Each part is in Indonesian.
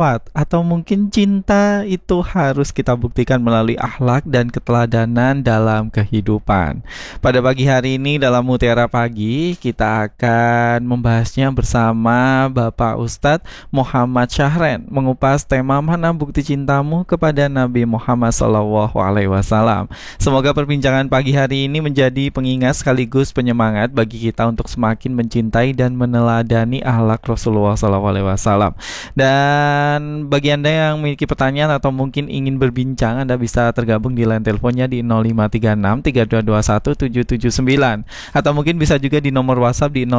merawat, atau mungkin cinta itu harus kita buktikan melalui akhlak dan keteladanan dalam kehidupan. Pada pagi hari ini dalam Mutiara Pagi, kita akan membahasnya bersama Bapak Ustadz Muhammad Syahren, mengupas tema mana bukti cintamu kepada Nabi Muhammad SAW. Semoga perbincangan pagi hari ini menjadi pengingat sekaligus penyemangat bagi kita untuk semakin mencintai dan meneladani akhlak Rasulullah SAW. Dan bagi Anda yang memiliki pertanyaan atau mungkin ingin berbincang, Anda bisa tergabung di line teleponnya di 0536 3221 779, atau mungkin bisa juga di nomor WhatsApp di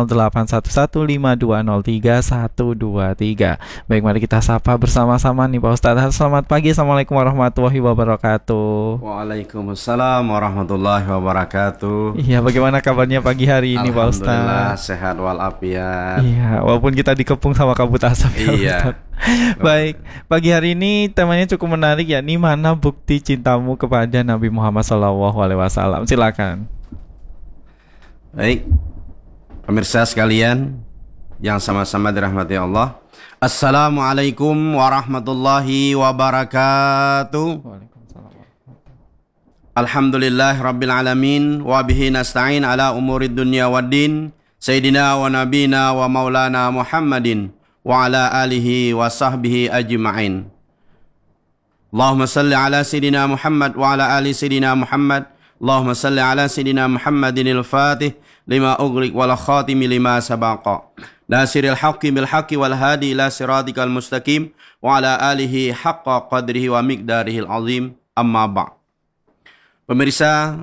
08115203 123. Baik, mari kita sapa bersama-sama nih Pak Ustadz. Selamat pagi, Assalamualaikum warahmatullahi wabarakatuh. Waalaikumsalam warahmatullahi wabarakatuh. Iya, bagaimana kabarnya pagi hari ini Pak Ustadz? Alhamdulillah sehat walafiat. Iya, walaupun kita dikepung sama kabut asap ya Ustadz. Baik, pagi hari ini temanya cukup menarik, yakni mana bukti cintamu kepada Nabi Muhammad SAW. Silakan. Baik, pemirsa sekalian yang sama-sama dirahmati Allah, Assalamualaikum warahmatullahi wabarakatuh. Alhamdulillah Rabbil Alamin, wa bihi nasta'in ala umurid dunya waddin, Sayyidina wa nabina wa maulana Muhammadin wa ala alihi wa sahbihi ajma'in. Allahumma salli ala Sayyidina Muhammad wa ala ali Sayyidina Muhammad. Allahumma salli ala Sayyidina Muhammadin al-Fatih lima ughliq wal khatimi lima sabaqa. Nasiril haqqi bil haqqi wal hadi ila siratikal mustaqim wa ala alihi haqqa qadrihi wa miqdarihil azim. Amma ba'. Pemirsa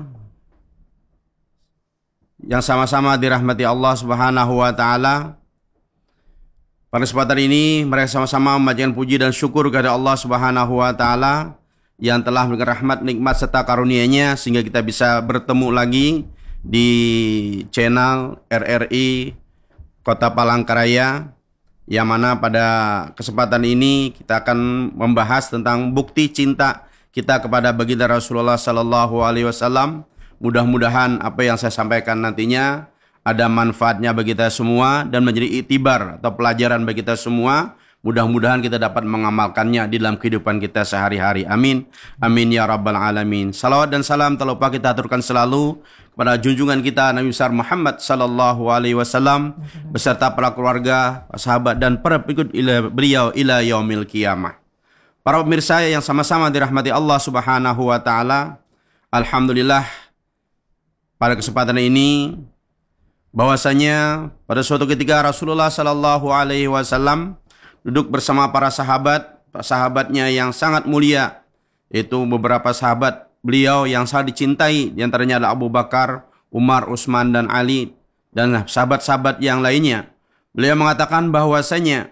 yang sama-sama dirahmati Allah Subhanahu wa taala, pada kesempatan ini mereka sama-sama memanjatkan puji dan syukur kepada Allah Subhanahu wa taala yang telah memberikan rahmat, nikmat serta karunia-Nya sehingga kita bisa bertemu lagi di channel RRI Kota Palangkaraya, yang mana pada kesempatan ini kita akan membahas tentang bukti cinta kita kepada baginda Rasulullah sallallahu alaihi wasallam. Mudah-mudahan apa yang saya sampaikan nantinya ada manfaatnya bagi kita semua dan menjadi iktibar atau pelajaran bagi kita semua. Mudah-mudahan kita dapat mengamalkannya di dalam kehidupan kita sehari-hari. Amin. Amin ya rabbal alamin. Salawat dan salam tak lupa kita aturkan selalu kepada junjungan kita Nabi besar Muhammad sallallahu alaihi wasallam beserta para keluarga, sahabat dan para pengikut beliau ila yaumil qiyamah. Para pemirsa yang sama-sama dirahmati Allah Subhanahu wa taala, alhamdulillah pada kesempatan ini bahwasanya pada suatu ketika Rasulullah sallallahu alaihi wasallam duduk bersama para sahabatnya yang sangat mulia, yaitu beberapa sahabat beliau yang sangat dicintai, di antaranya adalah Abu Bakar, Umar, Utsman dan Ali dan sahabat-sahabat yang lainnya. Beliau mengatakan bahwasanya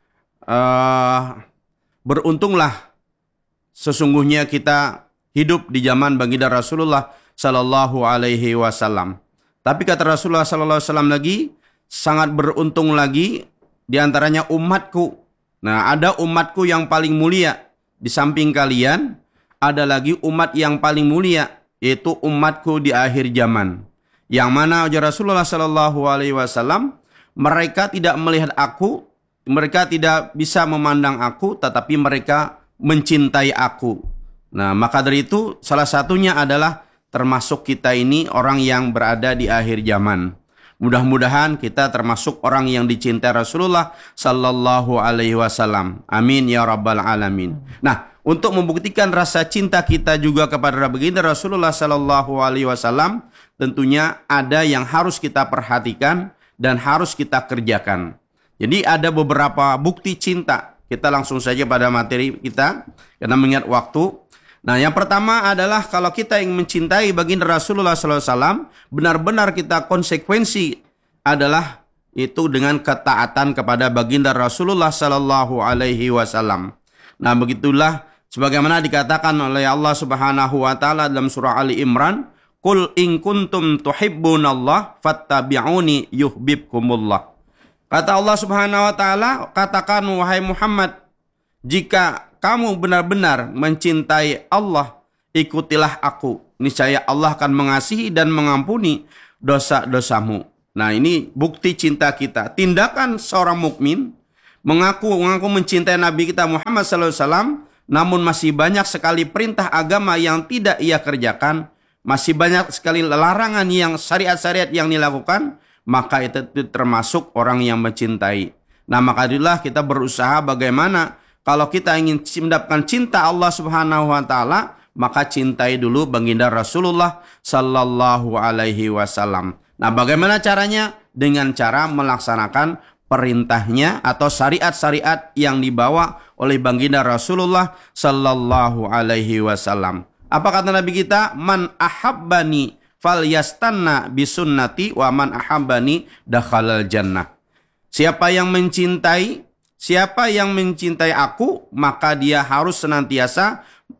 beruntunglah sesungguhnya kita hidup di zaman baginda Rasulullah sallallahu alaihi wasallam. Tapi kata Rasulullah sallallahu alaihi wasallam lagi, sangat beruntung lagi di antaranya umatku. Nah, ada umatku yang paling mulia. Di samping kalian, ada lagi umat yang paling mulia, yaitu umatku di akhir zaman. Yang mana ujar Rasulullah sallallahu alaihi wasallam, mereka tidak melihat aku, mereka tidak bisa memandang aku, tetapi mereka mencintai aku. Nah, maka dari itu salah satunya adalah termasuk kita ini orang yang berada di akhir zaman. Mudah-mudahan kita termasuk orang yang dicintai Rasulullah sallallahu alaihi wasallam. Amin ya rabbal alamin. Nah, untuk membuktikan rasa cinta kita juga kepada baginda Rasulullah sallallahu alaihi wasallam, tentunya ada yang harus kita perhatikan dan harus kita kerjakan. Jadi ada beberapa bukti cinta. Kita langsung saja pada materi kita karena mengingat waktu. Nah, yang pertama adalah kalau kita ingin mencintai baginda Rasulullah SAW, benar-benar kita konsekuensi adalah itu dengan ketaatan kepada baginda Rasulullah Sallallahu Alaihi Wasallam. Nah, begitulah sebagaimana dikatakan oleh Allah Subhanahu Wa Taala dalam surah Ali Imran, "Qul in kuntum tuhibbunallah fattabi'uni yuhibbukumullah." Kata Allah Subhanahu Wa Taala, katakan wahai Muhammad, jika kamu benar-benar mencintai Allah, ikutilah aku. Niscaya Allah akan mengasihi dan mengampuni dosa-dosamu. Nah, ini bukti cinta kita. Tindakan seorang mukmin mengaku mencintai Nabi kita Muhammad SAW, namun masih banyak sekali perintah agama yang tidak ia kerjakan, masih banyak sekali larangan yang syariat-syariat yang dilakukan, maka itu termasuk orang yang mencintai. Nah, maka itulah kita berusaha bagaimana kalau kita ingin mendapatkan cinta Allah Subhanahu wa taala, maka cintai dulu baginda Rasulullah sallallahu alaihi wasallam. Nah, bagaimana caranya? Dengan cara melaksanakan perintahnya atau syariat-syariat yang dibawa oleh baginda Rasulullah sallallahu alaihi wasallam. Apa kata Nabi kita? Man ahabbani falyastanna bisunnati wa man ahabbani dakhalal jannah. Siapa yang mencintai aku, maka dia harus senantiasa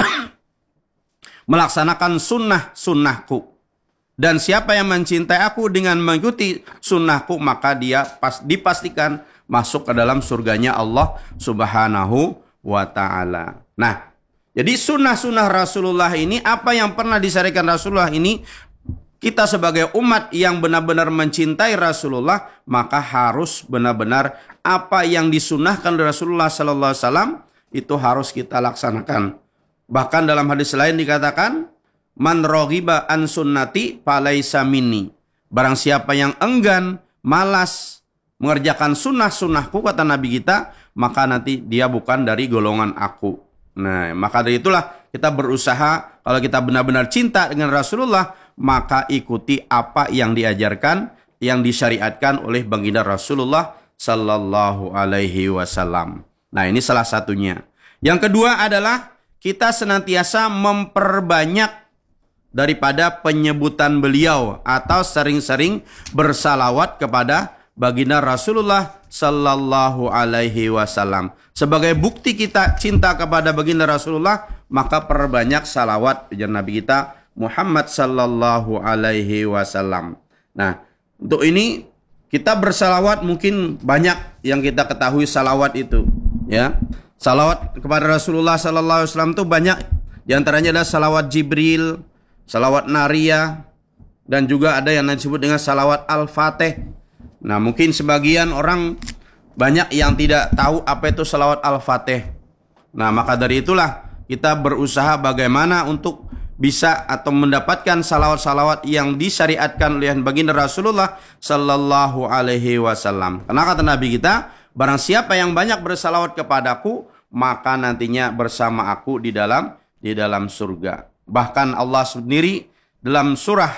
melaksanakan sunnahku. Dan siapa yang mencintai aku dengan mengikuti sunnahku, maka dia dipastikan masuk ke dalam surganya Allah Subhanahu wa ta'ala. Nah, jadi sunnah-sunnah Rasulullah ini, apa yang pernah disyariatkan Rasulullah ini, kita sebagai umat yang benar-benar mencintai Rasulullah, maka harus benar-benar apa yang disunnahkan Rasulullah sallallahu alaihi wasallam itu harus kita laksanakan. Bahkan dalam hadis lain dikatakan, man raghiba an sunnati falaisa minni. Barang siapa yang enggan, malas mengerjakan sunnahku, kata Nabi kita, maka nanti dia bukan dari golongan aku. Nah, maka dari itulah kita berusaha, kalau kita benar-benar cinta dengan Rasulullah, maka ikuti apa yang diajarkan, yang disyariatkan oleh baginda Rasulullah sallallahu alaihi wasallam. Nah, ini salah satunya. Yang kedua adalah kita senantiasa memperbanyak daripada penyebutan beliau atau sering-sering bersalawat kepada baginda Rasulullah sallallahu alaihi wasallam. Sebagai bukti kita cinta kepada baginda Rasulullah, maka perbanyak salawat kepada Nabi kita Muhammad sallallahu alaihi wasallam. Nah, untuk ini kita bersalawat, mungkin banyak yang kita ketahui salawat itu, ya. Salawat kepada Rasulullah sallallahu alaihi wasallam itu banyak. Di antaranya adalah salawat Jibril, salawat Nariyah, dan juga ada yang disebut dengan salawat Al-Fatih. Nah, mungkin sebagian orang banyak yang tidak tahu apa itu salawat Al-Fatih. Nah, maka dari itulah kita berusaha bagaimana untuk bisa atau mendapatkan salawat-salawat yang disyariatkan oleh baginda Rasulullah sallallahu alaihi wasallam. Karena kata Nabi kita, barang siapa yang banyak bersalawat kepadaku, maka nantinya bersama aku di dalam surga. Bahkan Allah sendiri dalam surah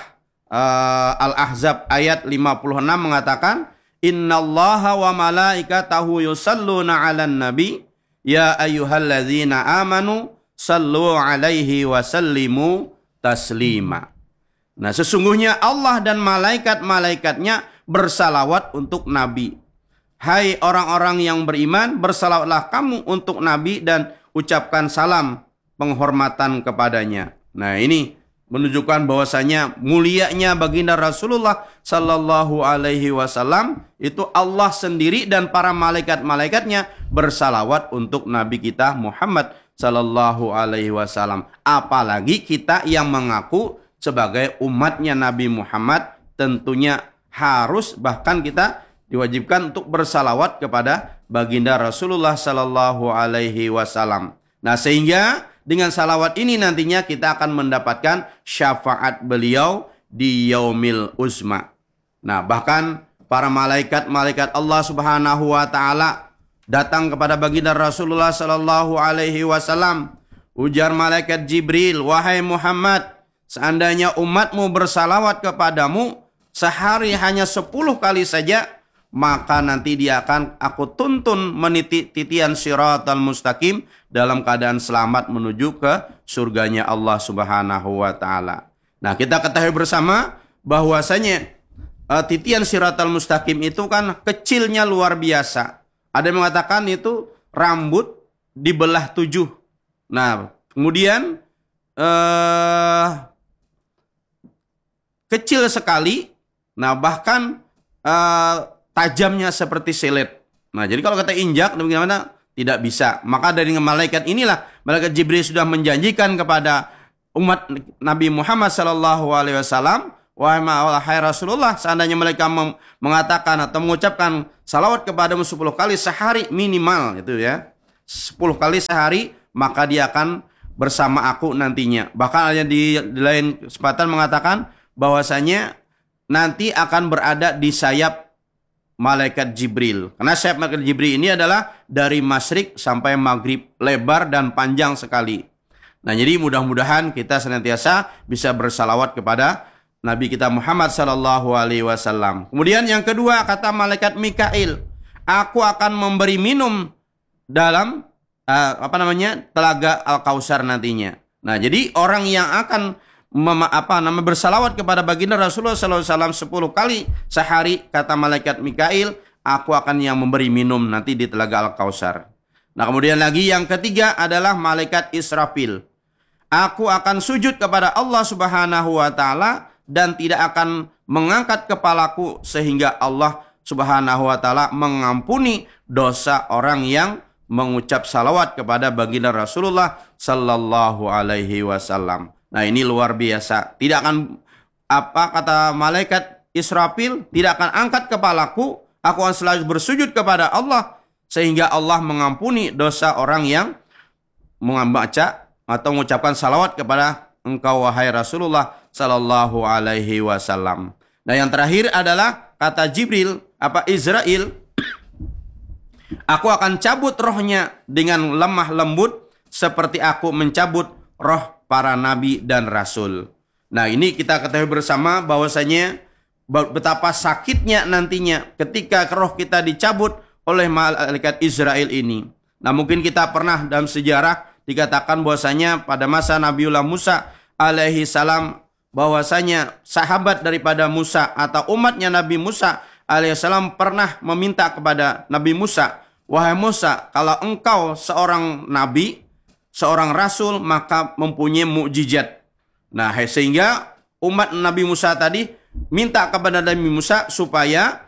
Al-Ahzab ayat 56 mengatakan, innallaha wa malaikatahu yusalluna 'alan nabi ya ayyuhalladzina amanu sallu alaihi wa sallimu taslima. Nah, sesungguhnya Allah dan malaikat-malaikatnya bersalawat untuk Nabi. Hai orang-orang yang beriman, bersalawatlah kamu untuk Nabi dan ucapkan salam penghormatan kepadanya. Nah, ini menunjukkan bahwasanya mulianya baginda Rasulullah sallallahu alaihi wasallam itu Allah sendiri dan para malaikat-malaikatnya bersalawat untuk Nabi kita Muhammad sallallahu alaihi wasallam. Apalagi kita yang mengaku sebagai umatnya Nabi Muhammad, tentunya harus, bahkan kita diwajibkan untuk bersalawat kepada baginda Rasulullah sallallahu alaihi wasallam. Nah, sehingga dengan salawat ini nantinya kita akan mendapatkan syafaat beliau di yaumil uzma. Nah, bahkan para malaikat-malaikat Allah Subhanahu wa taala datang kepada baginda Rasulullah sallallahu alaihi wasallam. Ujar malaikat Jibril, wahai Muhammad, seandainya umatmu bersalawat kepadamu sehari hanya 10 kali saja, maka nanti dia akan aku tuntun meniti titian siratal mustaqim dalam keadaan selamat menuju ke surganya Allah Subhanahu wa taala. Nah, kita ketahui bersama bahwasanya titian siratal mustaqim itu kan kecilnya luar biasa. Ada yang mengatakan itu rambut dibelah 7. Nah, kemudian kecil sekali. Nah, bahkan tajamnya seperti silet. Nah, jadi kalau kata injak, bagaimana? Tidak bisa. Maka dari malaikat inilah, malaikat Jibril sudah menjanjikan kepada umat Nabi Muhammad sallallahu alaihi wasallam wahai Rasulullah, seandainya mereka mengatakan atau mengucapkan salawat kepadamu 10 kali sehari minimal, itu ya, 10 kali sehari, maka dia akan bersama aku nantinya. Bahkan ada di lain kesempatan mengatakan bahwasanya nanti akan berada di sayap malaikat Jibril. Karena sayap malaikat Jibril ini adalah dari masyrik sampai maghrib, lebar dan panjang sekali. Nah, jadi mudah-mudahan kita senantiasa bisa bersalawat kepada Nabi kita Muhammad sallallahu alaihi wasallam. Kemudian yang kedua, kata malaikat Mikail, aku akan memberi minum dalam telaga Al-Kautsar nantinya. Nah, jadi orang yang akan bersalawat kepada baginda Rasulullah sallallahu alaihi wasallam 10 kali sehari, kata malaikat Mikail, aku akan yang memberi minum nanti di telaga Al-Kautsar. Nah, kemudian lagi yang ketiga adalah malaikat Israfil. Aku akan sujud kepada Allah Subhanahu wa taala dan tidak akan mengangkat kepalaku sehingga Allah Subhanahu wa taala mengampuni dosa orang yang mengucap salawat kepada baginda Rasulullah sallallahu alaihi wasallam. Nah, ini luar biasa. Tidak akan kata malaikat Israfil, tidak akan angkat kepalaku, aku akan selalu bersujud kepada Allah sehingga Allah mengampuni dosa orang yang membaca atau mengucapkan salawat kepada engkau wahai Rasulullah sallallahu alaihi wasallam. Nah, yang terakhir adalah kata Jibril, Israel, aku akan cabut rohnya dengan lemah lembut seperti aku mencabut roh para nabi dan rasul. Nah, ini kita ketahui bersama bahwasanya betapa sakitnya nantinya ketika roh kita dicabut oleh malaikat Israel ini. Nah, mungkin kita pernah dalam sejarah dikatakan bahwasanya pada masa Nabiullah Musa alaihi salam, bahwasanya sahabat daripada Musa atau umatnya Nabi Musa alaihissalam pernah meminta kepada Nabi Musa, wahai Musa, kalau engkau seorang nabi, seorang rasul, maka mempunyai mukjizat. Nah, sehingga umat Nabi Musa tadi minta kepada Nabi Musa supaya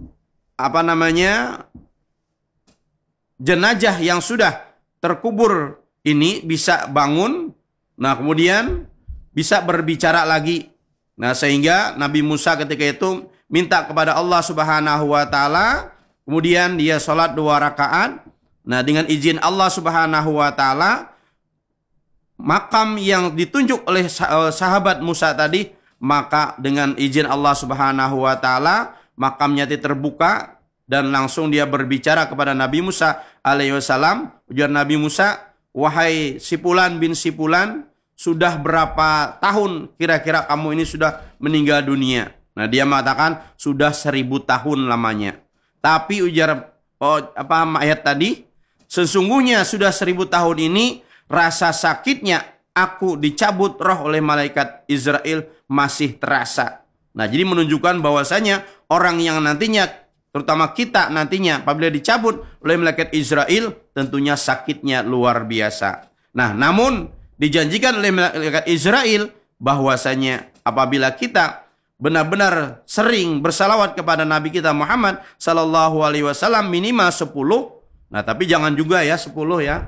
jenazah yang sudah terkubur ini bisa bangun, nah kemudian bisa berbicara lagi. Nah, sehingga Nabi Musa ketika itu minta kepada Allah Subhanahu wa taala, kemudian dia sholat 2 rakaat. Nah, dengan izin Allah Subhanahu wa taala, makam yang ditunjuk oleh sahabat Musa tadi, maka dengan izin Allah Subhanahu wa taala makamnya terbuka dan langsung dia berbicara kepada Nabi Musa alaihi wasallam. Ujar Nabi Musa, wahai Sipulan bin Sipulan, sudah berapa tahun kira-kira kamu ini sudah meninggal dunia? Nah, dia mengatakan sudah 1000 tahun lamanya. Tapi ujar ayat tadi, sesungguhnya sudah 1000 tahun ini rasa sakitnya aku dicabut roh oleh malaikat Israel masih terasa. Nah, jadi menunjukkan bahwasanya orang yang nantinya, terutama kita nantinya apabila dicabut oleh malaikat Israel, tentunya sakitnya luar biasa. Nah, namun dijanjikan oleh malaikat Israel bahwasanya apabila kita benar-benar sering bersalawat kepada Nabi kita Muhammad sallallahu alaihi wasallam minimal 10. Nah, tapi jangan juga ya 10 ya.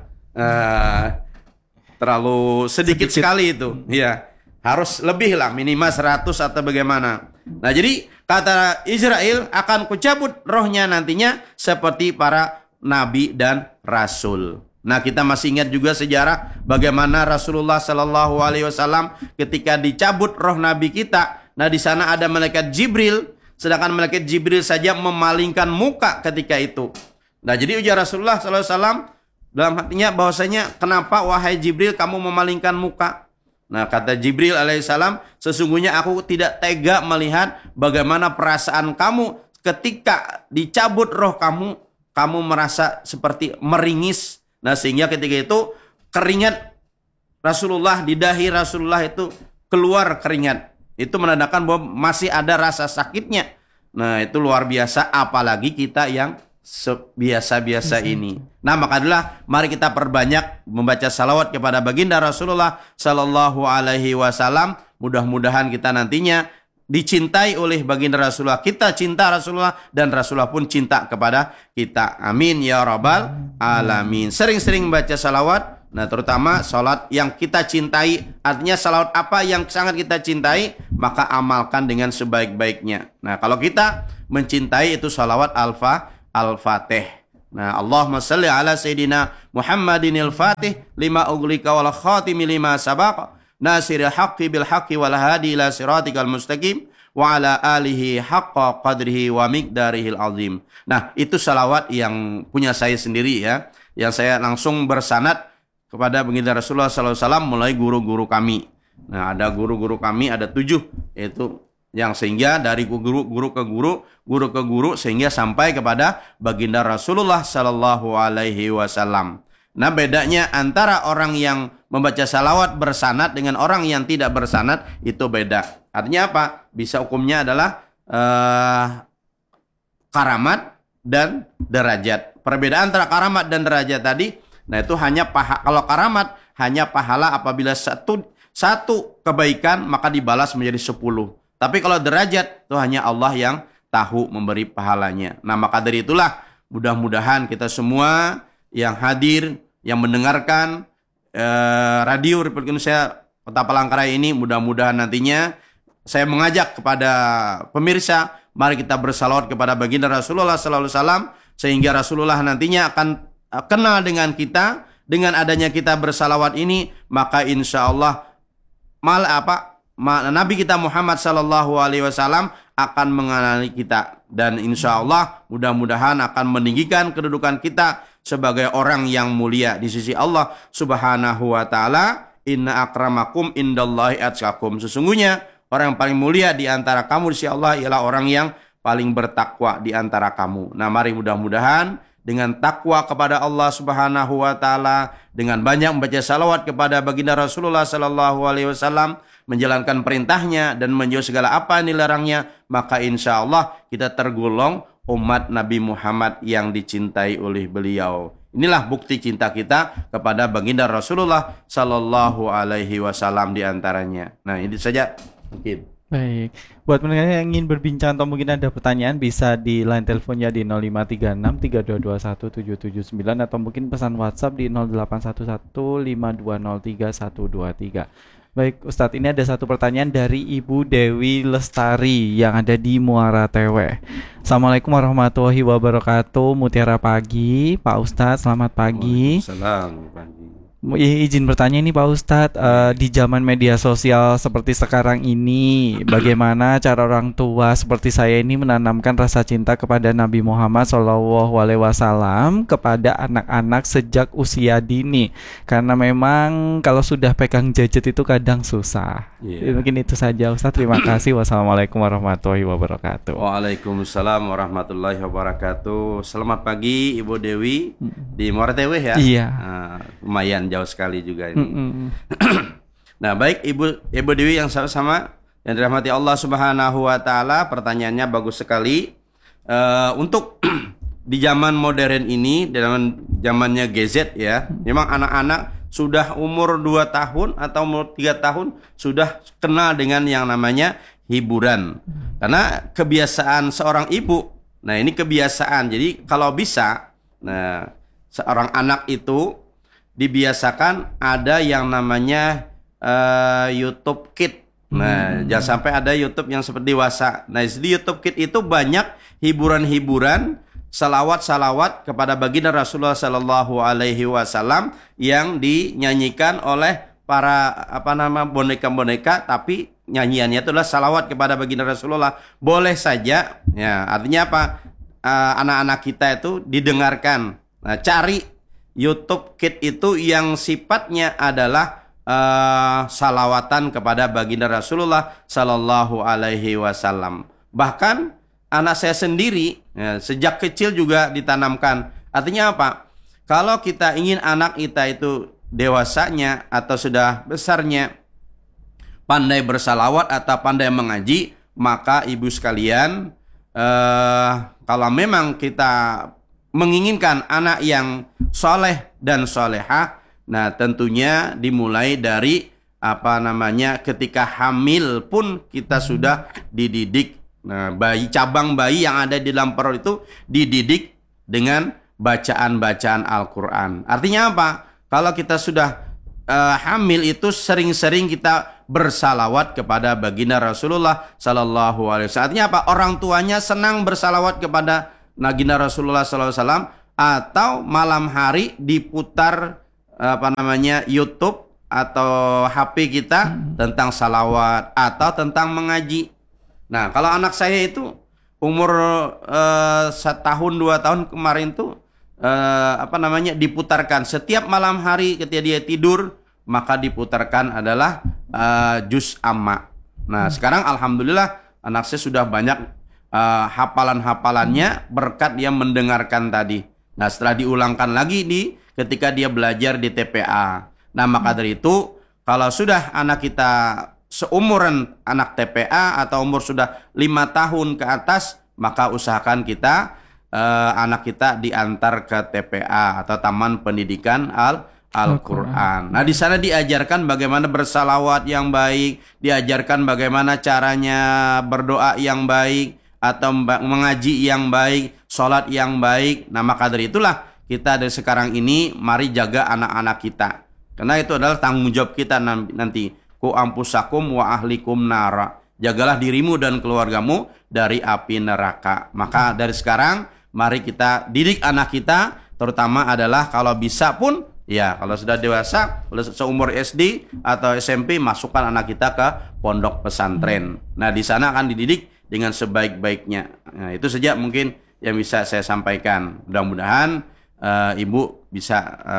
Terlalu sedikit sekali itu. Ya, harus lebih lah, minimal 100 atau bagaimana. Nah, jadi kata Israel, akan kucabut rohnya nantinya seperti para nabi dan rasul. Nah, kita masih ingat juga sejarah bagaimana Rasulullah sallallahu alaihi wasallam ketika dicabut roh nabi kita. Nah, di sana ada malaikat Jibril, sedangkan malaikat Jibril saja memalingkan muka ketika itu. Nah, jadi ujar Rasulullah sallallahu alaihi wasallam dalam hatinya bahwasanya, kenapa wahai Jibril kamu memalingkan muka? Nah, kata Jibril alaihissalam, sesungguhnya aku tidak tega melihat bagaimana perasaan kamu ketika dicabut roh kamu, kamu merasa seperti meringis. Nah, sehingga ketika itu keringat Rasulullah, di dahi Rasulullah itu keluar keringat. Itu menandakan bahwa masih ada rasa sakitnya. Nah, itu luar biasa, apalagi kita yang biasa-biasa ini. Nah, maka adalah mari kita perbanyak membaca salawat kepada baginda Rasulullah sallallahu alaihi wasallam. Mudah-mudahan kita nantinya dicintai oleh baginda Rasulullah. Kita cinta Rasulullah dan Rasulullah pun cinta kepada kita. Amin ya rabbal alamin. Sering-sering membaca salawat Nah, terutama salat yang kita cintai. Artinya salawat apa yang sangat kita cintai, maka amalkan dengan sebaik-baiknya. Nah, kalau kita mencintai itu salawat Al-Fatih. Nah, Allahumma salli ala Sayyidina Muhammadinil Fatih lima uglika wal khatimi lima sabaq nasiril haqqi bil haqqi wal hadi ila siratikal mustaqim wa ala alihi haqqa qadrihi wa miqdarihil azim. Nah, itu salawat yang punya saya sendiri ya, yang saya langsung bersanad kepada baginda Rasulullah SAW mulai guru-guru kami. Nah, ada guru-guru kami ada 7, yaitu yang sehingga dari guru ke guru sehingga sampai kepada baginda Rasulullah Sallallahu Alaihi Wasallam. Nah, bedanya antara orang yang membaca salawat bersanad dengan orang yang tidak bersanad itu beda. Artinya apa? Bisa hukumnya adalah karamat dan derajat. Perbedaan antara karamat dan derajat tadi, nah itu hanya kalau karamat hanya pahala apabila satu kebaikan maka dibalas menjadi 10. Tapi kalau derajat itu hanya Allah yang tahu memberi pahalanya. Nah, maka dari itulah mudah-mudahan kita semua yang hadir, yang mendengarkan radio Republik Indonesia Kota Palangkaraya ini, mudah-mudahan nantinya saya mengajak kepada pemirsa, mari kita bersalawat kepada baginda Rasulullah Sallallahu Alaihi Wasallam sehingga Rasulullah nantinya akan kenal dengan kita. Dengan adanya kita bersalawat ini, maka insya Allah Nabi kita Muhammad Sallallahu Alaihi Wasallam akan mengenali kita, dan insya Allah mudah-mudahan akan meninggikan kedudukan kita sebagai orang yang mulia di sisi Allah Subhanahu Wa Taala. Inna akramakum indallahi atqakum. Sesungguhnya orang yang paling mulia di antara kamu di sisi Allah ialah orang yang paling bertakwa di antara kamu. Nah, mari mudah-mudahan dengan takwa kepada Allah Subhanahu Wa Taala, dengan banyak membaca salawat kepada baginda Rasulullah Sallallahu Alaihi Wasallam, menjalankan perintahnya dan menjauhi segala apa yang dilarangnya, maka insya Allah kita tergolong umat Nabi Muhammad yang dicintai oleh beliau. Inilah bukti cinta kita kepada baginda Rasulullah Sallallahu Alaihi Wasallam diantaranya. Nah, ini saja mungkin. Baik, buat pendengar yang ingin berbincang atau mungkin ada pertanyaan bisa di line teleponnya di 0536 3221 779 atau mungkin pesan WhatsApp di 0811 5203 123. Baik Ustadz, ini ada satu pertanyaan dari Ibu Dewi Lestari yang ada di Muara Tewe. Assalamualaikum warahmatullahi wabarakatuh. Mutiara pagi, Pak Ustadz, selamat pagi. Waalaikumsalam pagi. Izin bertanya nih Pak Ustadz, di zaman media sosial seperti sekarang ini, bagaimana cara orang tua seperti saya ini menanamkan rasa cinta kepada Nabi Muhammad SAW kepada anak-anak sejak usia dini? Karena memang kalau sudah pegang gadget itu kadang susah. Mungkin itu saja Ustadz, terima kasih. Wassalamualaikum warahmatullahi wabarakatuh. Waalaikumsalam warahmatullahi wabarakatuh. Selamat pagi Ibu Dewi di Muara Tewe ya. Iya. Lumayan jauh sekali juga ini. Nah, baik Ibu Dewi yang sama yang dirahmati Allah Subhanahu Wa Taala, pertanyaannya bagus sekali. Untuk di zaman modern ini, dalam zamannya gadget ya, memang anak-anak sudah umur 2 tahun atau umur 3 tahun sudah kenal dengan yang namanya hiburan. Karena kebiasaan seorang ibu, nah ini kebiasaan. Jadi kalau bisa, nah seorang anak itu dibiasakan ada yang namanya YouTube Kids. Nah, jangan sampai ada YouTube yang seperti dewasa. Nah, di YouTube Kids itu banyak hiburan-hiburan, salawat-salawat kepada baginda Rasulullah Sallallahu Alaihi Wasallam yang dinyanyikan oleh para boneka-boneka, tapi nyanyiannya itu adalah salawat kepada baginda Rasulullah. Boleh saja, ya artinya apa? Anak-anak kita itu didengarkan. Nah, cari YouTube Kids itu yang sifatnya adalah salawatan kepada baginda Rasulullah Sallallahu Alaihi Wasallam. Bahkan anak saya sendiri ya, sejak kecil juga ditanamkan. Artinya apa? Kalau kita ingin anak kita itu dewasanya atau sudah besarnya pandai bersalawat atau pandai mengaji, maka ibu sekalian, kalau memang kita menginginkan anak yang soleh dan solehah, nah tentunya dimulai dari ketika hamil pun kita sudah dididik. Nah, cabang bayi yang ada di dalam perut itu dididik dengan bacaan-bacaan Al-Quran. Artinya apa? kalau kita sudah hamil itu sering-sering kita bersalawat kepada baginda Rasulullah Sallallahu Alaihi Wasallam. Artinya apa? Orang tuanya senang bersalawat kepada baginda Rasulullah Sallallahu Alaihi Wasallam, atau malam hari diputar YouTube atau HP kita tentang salawat atau tentang mengaji. Nah, kalau anak saya itu umur 1-2 tahun kemarin tuh diputarkan setiap malam hari ketika dia tidur, maka diputarkan adalah juz amma. Nah, sekarang alhamdulillah anak saya sudah banyak hafalan-hafalannya berkat dia mendengarkan tadi. Nah, setelah diulangkan lagi ketika dia belajar di TPA. Nah, maka dari itu kalau sudah anak kita seumuran anak TPA atau umur sudah 5 tahun ke atas, maka usahakan kita anak kita diantar ke TPA atau Taman Pendidikan Al-Quran. Nah, di sana diajarkan bagaimana bersalawat yang baik, diajarkan bagaimana caranya berdoa yang baik atau mengaji yang baik, sholat yang baik. Nah, maka dari itulah kita dari sekarang ini mari jaga anak-anak kita, karena itu adalah tanggung jawab kita nanti. Ku ampusakum wa ahlikum nara. Jagalah dirimu dan keluargamu dari api neraka. Maka dari sekarang mari kita didik anak kita, terutama adalah kalau bisa pun ya, kalau sudah dewasa, seumur SD atau SMP, masukkan anak kita ke pondok pesantren. Nah, di sana akan dididik dengan sebaik-baiknya. Nah, itu saja mungkin yang bisa saya sampaikan. Mudah-mudahan Ibu bisa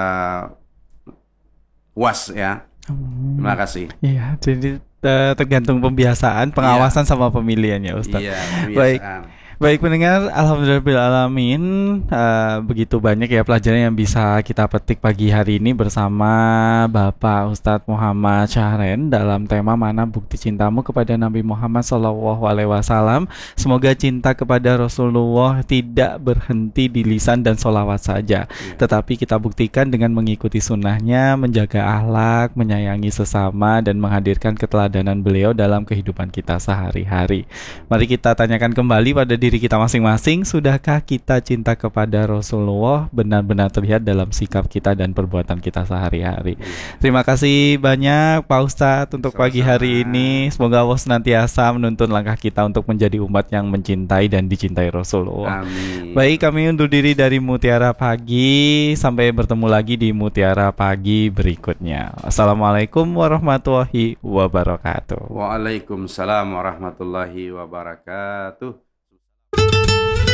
puas ya. Terima kasih. Iya, jadi tergantung pembiasaan, pengawasan sama pemilihannya, Ustaz. Iya, Baik pendengar, alhamdulillahirrahmanirrahim, begitu banyak ya pelajaran yang bisa kita petik pagi hari ini bersama Bapak Ustadz Muhammad Syahren dalam tema Mana Bukti Cintamu kepada Nabi Muhammad SAW. Semoga cinta kepada Rasulullah tidak berhenti di lisan dan sholawat saja, tetapi kita buktikan dengan mengikuti sunnahnya, menjaga akhlak, menyayangi sesama, dan menghadirkan keteladanan beliau dalam kehidupan kita sehari-hari. Mari kita tanyakan kembali pada diri kita masing-masing, sudahkah kita cinta kepada Rasulullah benar-benar terlihat dalam sikap kita dan perbuatan kita sehari-hari. Terima kasih banyak Pak Ustadz untuk pagi hari ini. Semoga Allah senantiasa menuntun langkah kita untuk menjadi umat yang mencintai dan dicintai Rasulullah. Amin. Baik, kami undur diri dari Mutiara Pagi. Sampai bertemu lagi di Mutiara Pagi berikutnya. Assalamualaikum warahmatullahi wabarakatuh. Waalaikumsalam warahmatullahi wabarakatuh.